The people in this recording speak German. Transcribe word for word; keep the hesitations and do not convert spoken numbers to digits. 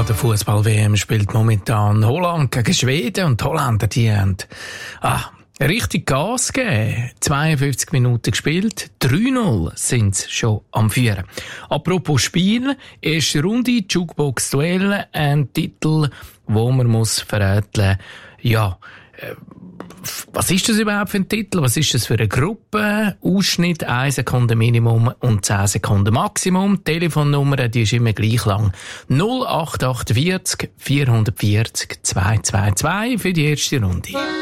Ja, der Fußball-W M spielt momentan Holland gegen Schweden und die Holländer, die haben ah, richtig Gas gegeben. zweiundfünfzig Minuten gespielt, drei null sind sie schon am Führen. Apropos Spiel, erste Runde, Jukebox-Duell, ein Titel, wo man muss verrätseln, ja, äh, was ist das überhaupt für ein Titel? Was ist das für eine Gruppe? Ausschnitt, eine Sekunde Minimum und zehn Sekunden Maximum. Telefonnummer, die ist immer gleich lang. null acht acht vier vier vier zwei zwei zwei für die erste Runde.